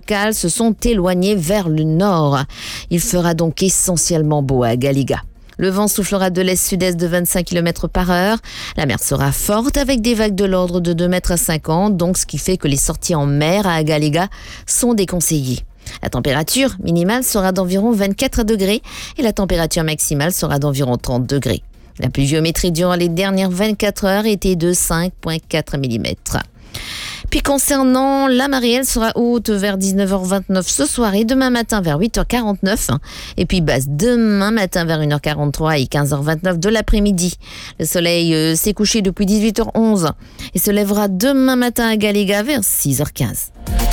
tropicales se sont éloignées vers le nord. Il fera donc essentiellement beau à Galiga. Le vent soufflera de l'est-sud-est de 25 km par heure. La mer sera forte avec des vagues de l'ordre de 2,50 m, donc ce qui fait que les sorties en mer à Galiga sont déconseillées. La température minimale sera d'environ 24 degrés et la température maximale sera d'environ 30 degrés. La pluviométrie durant les dernières 24 heures était de 5,4 mm. Puis concernant la marée, elle sera haute vers 19h29 ce soir et demain matin vers 8h49. Et puis basse demain matin vers 1h43 et 15h29 de l'après-midi. Le soleil s'est couché depuis 18h11 et se lèvera demain matin à Galiga vers 6h15.